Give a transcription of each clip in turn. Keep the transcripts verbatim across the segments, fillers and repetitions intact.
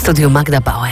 studiu Magda Bauer.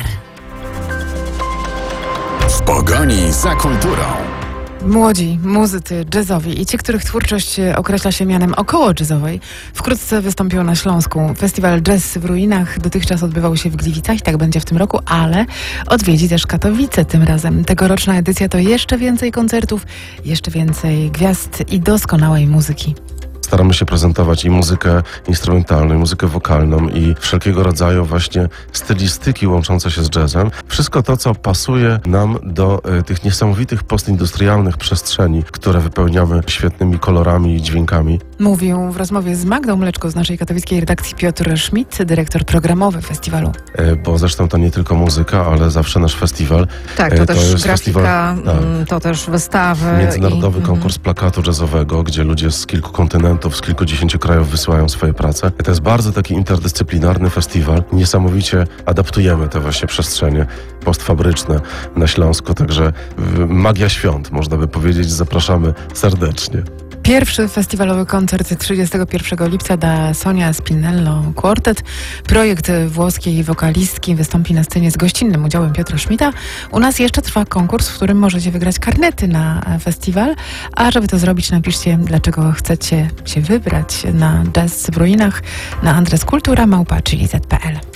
W pogoni za kulturą. Młodzi muzycy jazzowi i ci, których twórczość określa się mianem około jazzowej, wkrótce wystąpią na Śląsku. Festiwal Jazz w Ruinach dotychczas odbywał się w Gliwicach i tak będzie w tym roku, ale odwiedzi też Katowice tym razem. Tegoroczna edycja to jeszcze więcej koncertów, jeszcze więcej gwiazd i doskonałej muzyki. Staramy się prezentować i muzykę instrumentalną, i muzykę wokalną, i wszelkiego rodzaju właśnie stylistyki łączące się z jazzem. Wszystko to, co pasuje nam do y, tych niesamowitych postindustrialnych przestrzeni, które wypełniamy świetnymi kolorami i dźwiękami. Mówił w rozmowie z Magdą Mleczko z naszej katowickiej redakcji Piotr Schmidt, dyrektor programowy festiwalu. Y, bo zresztą to nie tylko muzyka, ale zawsze nasz festiwal. Tak, to y, też grafika, festiwal, tak, to też wystawy. Międzynarodowy i, konkurs mm. plakatu jazzowego, gdzie ludzie z kilku kontynentów, z kilkudziesięciu krajów wysyłają swoje prace. To jest bardzo taki interdyscyplinarny festiwal. Niesamowicie adaptujemy te właśnie przestrzenie postfabryczne na Śląsku, także magia świąt, można by powiedzieć. Zapraszamy serdecznie. Pierwszy festiwalowy koncert trzydziestego pierwszego lipca da Sonia Spinello Quartet. Projekt włoskiej wokalistki wystąpi na scenie z gościnnym udziałem Piotra Schmidta. U nas jeszcze trwa konkurs, w którym możecie wygrać karnety na festiwal. A żeby to zrobić, napiszcie, dlaczego chcecie się wybrać na Jazz w Ruinach na adres kultura małpa chili kropka z kropka p l.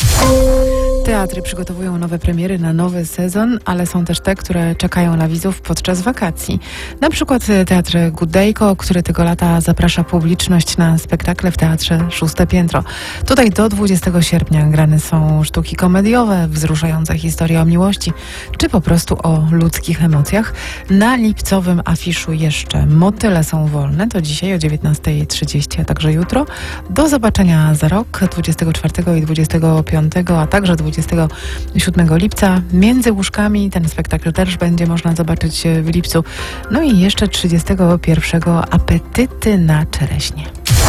Teatry przygotowują nowe premiery na nowy sezon, ale są też te, które czekają na widzów podczas wakacji. Na przykład Teatr Gudejko, który tego lata zaprasza publiczność na spektakle w Teatrze Szóste Piętro. Tutaj do dwudziestego sierpnia grane są sztuki komediowe, wzruszające historie o miłości, czy po prostu o ludzkich emocjach. Na lipcowym afiszu jeszcze Motyle są wolne, to dzisiaj o dziewiętnasta trzydzieści, a także jutro. Do zobaczenia za rok, dwudziestego czwartego i dwudziestego piątego, a także dwudziestego siódmego lipca. Między łóżkami ten spektakl też będzie można zobaczyć w lipcu. No i jeszcze trzydziestego pierwszego Apetyty na czereśnie.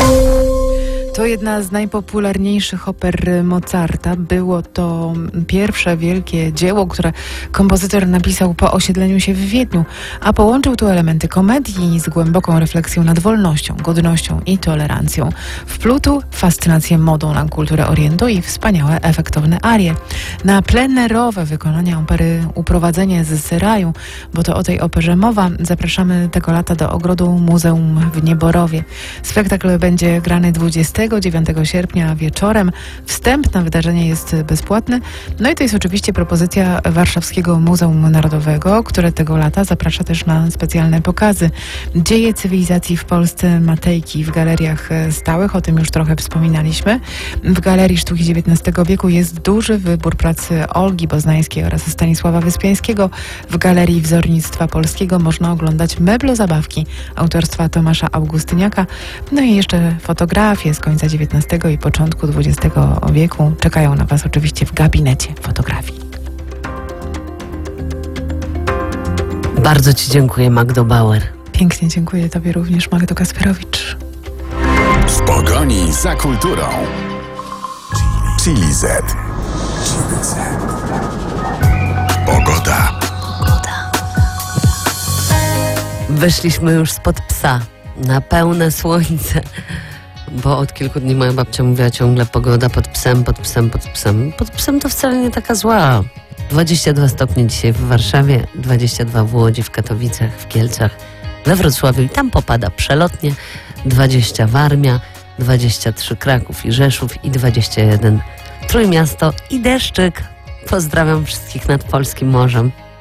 To jedna z najpopularniejszych oper Mozarta. Było to pierwsze wielkie dzieło, które kompozytor napisał po osiedleniu się w Wiedniu, a połączył tu elementy komedii z głęboką refleksją nad wolnością, godnością i tolerancją. Wplótł fascynację modą na kulturę Orientu i wspaniałe, efektowne arie. Na plenerowe wykonania opery Uprowadzenie z Seraju, bo to o tej operze mowa, zapraszamy tego lata do Ogrodu Muzeum w Nieborowie. Spektakl będzie grany dwudziestego dziewiątego sierpnia wieczorem. Wstęp na wydarzenie jest bezpłatny. No i to jest oczywiście propozycja Warszawskiego Muzeum Narodowego, które tego lata zaprasza też na specjalne pokazy. Dzieje cywilizacji w Polsce Matejki w galeriach stałych, o tym już trochę wspominaliśmy. W Galerii Sztuki dziewiętnastego wieku jest duży wybór pracy Olgi Boznańskiej oraz Stanisława Wyspiańskiego. W Galerii Wzornictwa Polskiego można oglądać meblozabawki autorstwa Tomasza Augustyniaka. No i jeszcze fotografie z końca dziewiętnastego i początku dwudziestego wieku czekają na Was oczywiście w gabinecie fotografii. Bardzo Ci dziękuję, Magdo Bauer. Pięknie dziękuję Tobie również, Magdo Kasperowicz. W pogoni za kulturą. chili zet. Pogoda. Wyszliśmy już spod psa na pełne słońce, bo od kilku dni moja babcia mówiła ciągle pogoda pod psem, pod psem, pod psem. Pod psem to wcale nie taka zła. dwadzieścia dwa stopnie dzisiaj w Warszawie, dwadzieścia dwa w Łodzi, w Katowicach, w Kielcach, we Wrocławiu i tam popada przelotnie, dwadzieścia Warmia, dwadzieścia trzy Kraków i Rzeszów i dwadzieścia jeden Trójmiasto i deszczyk. Pozdrawiam wszystkich nad polskim morzem.